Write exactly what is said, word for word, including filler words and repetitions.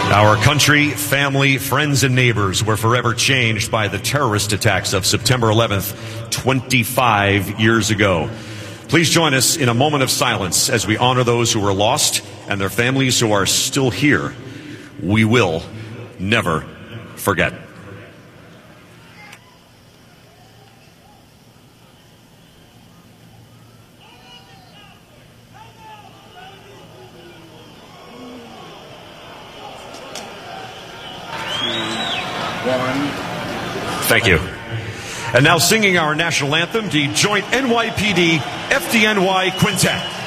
Our country, family, friends, and neighbors were forever changed by the terrorist attacks of September eleventh, twenty-five years ago. Please join us in a moment of silence as we honor those who were lost and their families who are still here. We will never forget. Thank you. And now singing our national anthem, the Joint N Y P D F D N Y Quintet.